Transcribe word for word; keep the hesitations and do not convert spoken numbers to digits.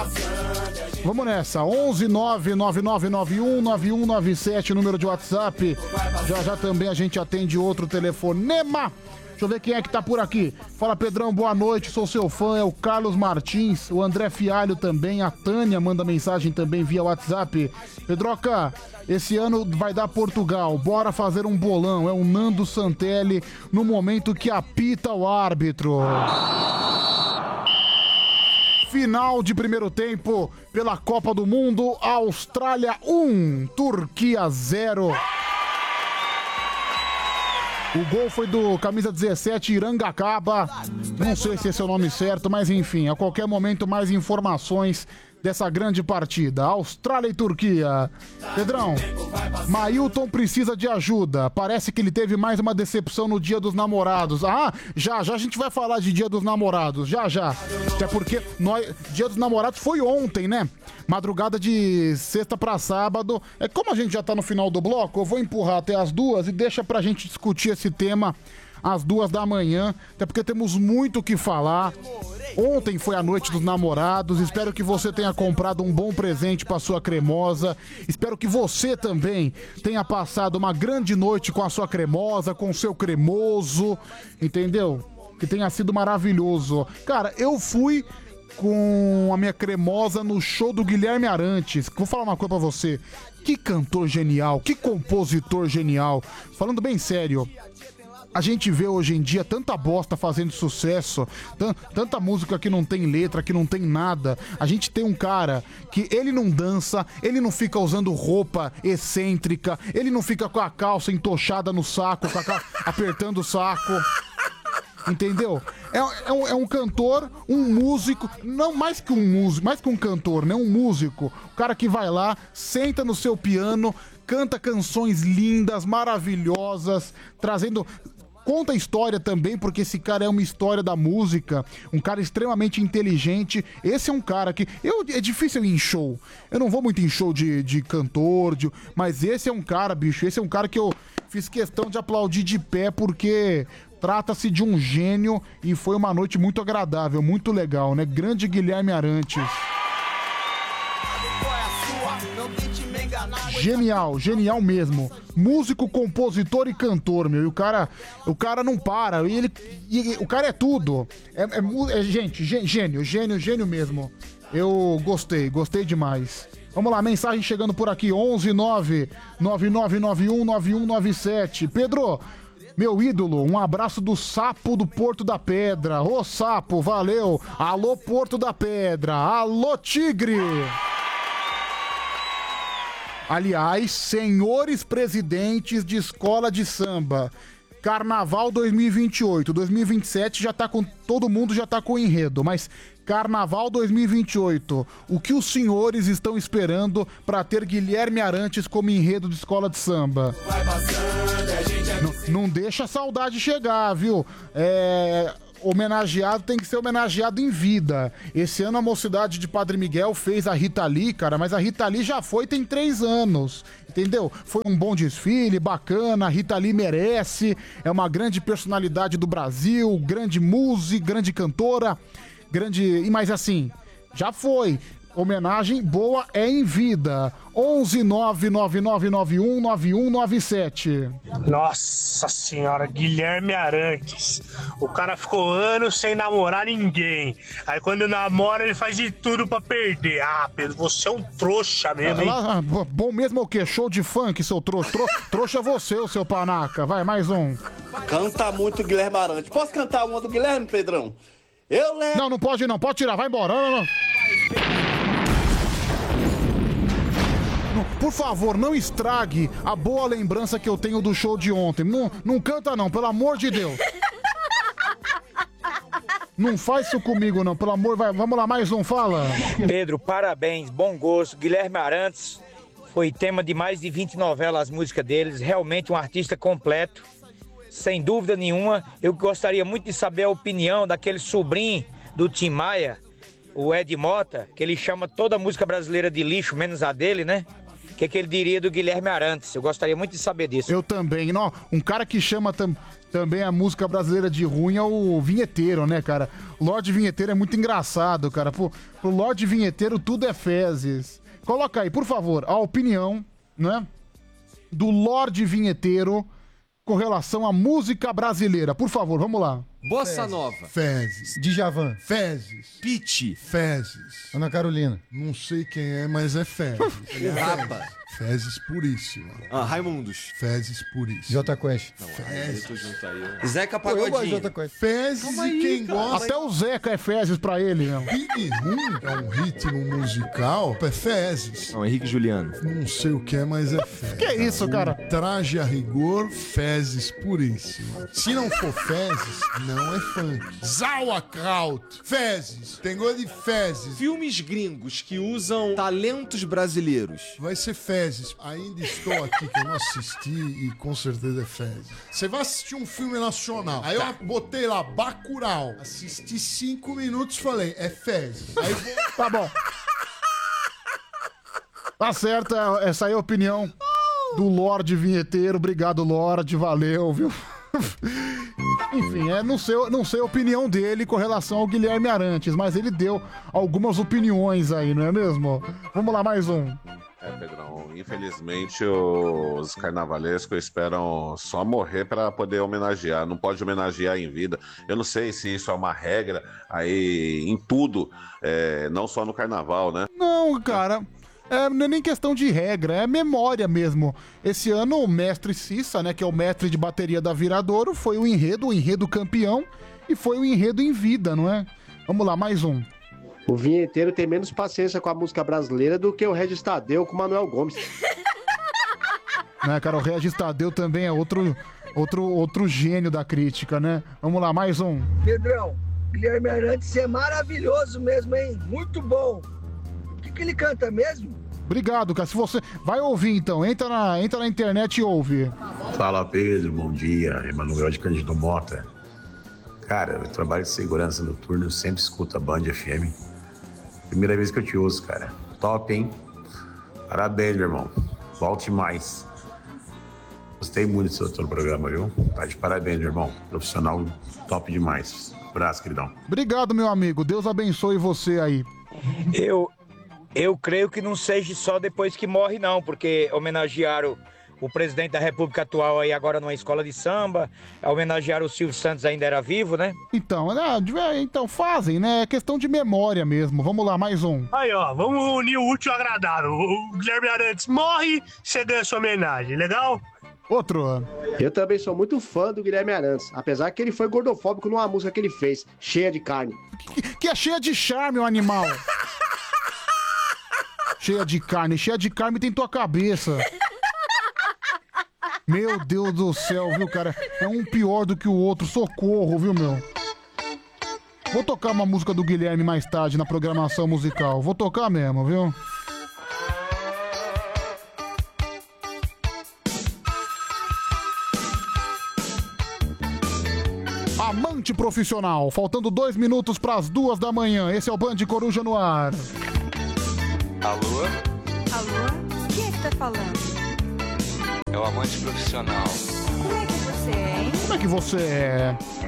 Vamos nessa, onze nove nove nove nove um nove um nove sete, número de WhatsApp. Já já também a gente atende outro telefonema. Deixa eu ver quem é que tá por aqui. Fala, Pedrão, boa noite, sou seu fã, é o Carlos Martins, o André Fialho também, a Tânia manda mensagem também via WhatsApp. Pedroca, esse ano vai dar Portugal, bora fazer um bolão, é o Nando Santelli no momento que apita o árbitro. Final de primeiro tempo pela Copa do Mundo, Austrália um, Turquia zero. O gol foi do camisa dezessete, Irangacaba. Não sei se esse é o nome certo, mas enfim, a qualquer momento mais informações dessa grande partida. Austrália e Turquia. Pedrão, Mailton precisa de ajuda. Parece que ele teve mais uma decepção no Dia dos Namorados. Ah, já, já a gente vai falar de Dia dos Namorados. Já, já. Até porque nós, Dia dos Namorados foi ontem, né? Madrugada de sexta pra sábado. É como a gente já tá no final do bloco, eu vou empurrar até as duas e deixa pra gente discutir esse tema às duas da manhã, até porque temos muito o que falar. Ontem foi a noite dos namorados, espero que você tenha comprado um bom presente para sua cremosa, espero que você também tenha passado uma grande noite com a sua cremosa, com o seu cremoso, entendeu? Que tenha sido maravilhoso. Cara, eu fui com a minha cremosa no show do Guilherme Arantes. Vou falar uma coisa pra você, que cantor genial, que compositor genial, falando bem sério. A gente vê hoje em dia tanta bosta fazendo sucesso, t- tanta música que não tem letra, que não tem nada. A gente tem um cara que ele não dança, ele não fica usando roupa excêntrica, ele não fica com a calça entochada no saco, com a ca- apertando o saco. Entendeu? É, é, um, é um cantor, um músico, não mais que um músico, mais que um cantor, né? Um músico. O cara que vai lá, senta no seu piano, canta canções lindas, maravilhosas, trazendo... Conta a história também, porque esse cara é uma história da música, um cara extremamente inteligente. Esse é um cara que... Eu, é difícil ir em show. Eu não vou muito em show de, de cantor, de, mas esse é um cara, bicho, esse é um cara que eu fiz questão de aplaudir de pé, porque trata-se de um gênio e foi uma noite muito agradável, muito legal, né? Grande Guilherme Arantes. Genial, genial mesmo. Músico, compositor e cantor, meu. E o cara, o cara não para. E ele, e, o cara é tudo. É, é, é gente, gênio, gênio, gênio mesmo. Eu gostei, gostei demais. Vamos lá, mensagem chegando por aqui. onze nove nove nove nove um nove um nove sete. Pedro, meu ídolo, um abraço do Sapo do Porto da Pedra. Ô Sapo, valeu. Alô Porto da Pedra. Alô Tigre. Aliás, senhores presidentes de escola de samba, Carnaval dois mil e vinte e oito, dois mil e vinte e sete já tá com... todo mundo já tá com o enredo, mas Carnaval dois mil e vinte e oito, o que os senhores estão esperando pra ter Guilherme Arantes como enredo de escola de samba? N- não deixa a saudade chegar, viu? É... homenageado tem que ser homenageado em vida. Esse ano a Mocidade de Padre Miguel fez a Rita Lee, cara, mas a Rita Lee já foi tem três anos, entendeu? Foi um bom desfile, bacana, a Rita Lee merece, é uma grande personalidade do Brasil, grande música, grande cantora, grande... e mais assim, já foi. Homenagem boa é em vida. onze nove nove nove nove um nove um nove sete. Nossa senhora, Guilherme Arantes. O cara ficou anos sem namorar ninguém. Aí quando namora ele faz de tudo pra perder. Ah, Pedro, você é um trouxa mesmo, hein? Ah, bom mesmo é o quê? Show de funk, seu trouxa. Tro, trouxa você, o seu panaca. Vai, mais um. Canta muito Guilherme Arantes. Posso cantar uma do Guilherme, Pedrão? Eu lembro... Não, não pode não. Pode tirar. Vai embora. Não, não, não. Por favor, não estrague a boa lembrança que eu tenho do show de ontem. Não, não canta não, pelo amor de Deus. Não faz isso comigo não, pelo amor, vai, vamos lá, mais um, fala. Pedro, parabéns, bom gosto. Guilherme Arantes foi tema de mais de vinte novelas, as músicas deles. Realmente um artista completo, sem dúvida nenhuma. Eu gostaria muito de saber a opinião daquele sobrinho do Tim Maia, o Ed Mota, que ele chama toda a música brasileira de lixo, menos a dele, né? que, é que ele diria do Guilherme Arantes. Eu gostaria muito de saber disso. Eu também. Não, um cara que chama tam, também a música brasileira de ruim é o Vinheteiro, né, cara? Lorde Vinheteiro é muito engraçado, cara. Pro, pro Lorde Vinheteiro tudo é fezes. Coloca aí, por favor, a opinião, né, do Lorde Vinheteiro com relação à música brasileira. Por favor, vamos lá. Bossa Fezes. Nova. Fezes. Djavan. Fezes. Pitty. Fezes. Ana Carolina. Não sei quem é, mas é fezes. Rapa. Fezes puríssimo. Ah, Raimundos. Fezes puríssimo. Jota Quest. Fezes. Zeca Pagodinho. Fezes e quem gosta. Até o Zeca é fezes pra ele, né? Big Room é um ritmo musical. É fezes. Não, Henrique Juliano. Não sei o que é, mas é fezes. Que é isso, cara? Traje a rigor, fezes puríssimo. Se não for fezes, não é funk. Sauerkraut. Fezes. Tem gosto de fezes. Filmes gringos que usam talentos brasileiros. Vai ser fezes. Ainda estou aqui que eu não assisti e com certeza é fezes. Você vai assistir um filme nacional. Aí eu botei lá, Bacurau. Assisti cinco minutos e falei, é fezes. Aí vou... Tá bom. Tá certo, essa aí é a opinião do Lorde Vinheteiro. Obrigado, Lorde, valeu, viu? Enfim, é, não, sei, não sei a opinião dele com relação ao Guilherme Arantes, mas ele deu algumas opiniões aí, não é mesmo? Vamos lá, mais um. É, Pedrão, infelizmente os carnavalescos esperam só morrer para poder homenagear, não pode homenagear em vida. Eu não sei se isso é uma regra aí em tudo, é, não só no carnaval, né? Não, cara, é, não é nem questão de regra, é memória mesmo. Esse ano o mestre Cissa, né, que é o mestre de bateria da Viradouro, foi o enredo, o enredo campeão, e foi o enredo em vida, não é? Vamos lá, mais um. O vinheteiro tem menos paciência com a música brasileira do que o Regis Tadeu com o Manuel Gomes. Né, cara, o Regis Tadeu também é outro, outro, outro gênio da crítica, né? Vamos lá, mais um. Pedrão, Guilherme Arantes é maravilhoso mesmo, hein? Muito bom. O que, que ele canta mesmo? Obrigado, cara. Se você vai ouvir, então, entra na, entra na internet e ouve. Fala, Pedro, bom dia. Emanuel de Cândido Mota. Cara, eu trabalho de segurança noturna, eu sempre escuto a Band F M. Primeira vez que eu te uso, cara. Top, hein? Parabéns, meu irmão. Volte mais. Gostei muito do seu, seu programa, viu? Tá de parabéns, meu irmão. Profissional top demais. Abraço, queridão. Obrigado, meu amigo. Deus abençoe você aí. Eu, eu creio que não seja só depois que morre, não, porque homenagearam o presidente da República atual aí agora numa escola de samba, homenagearam o Silvio Santos, ainda era vivo, né? Então, né, então fazem, né? É questão de memória mesmo. Vamos lá, mais um. Aí, ó, vamos unir o útil ao agradável. O Guilherme Arantes morre, você ganha sua homenagem, legal? Outro. Eu também sou muito fã do Guilherme Arantes, apesar que ele foi gordofóbico numa música que ele fez, cheia de carne. Que, que é cheia de charme, o animal. Cheia de carne, cheia de carne tem tua cabeça. Meu Deus do céu, viu, cara? É um pior do que o outro. Socorro, viu, meu? Vou tocar uma música do Guilherme mais tarde na programação musical. Vou tocar mesmo, viu? Amante profissional. Faltando dois minutos para as duas da manhã. Esse é o Band Coruja no ar. Alô? Alô? Quem é que tá falando? É o amante profissional. Como é que você é, hein? Como é que você é?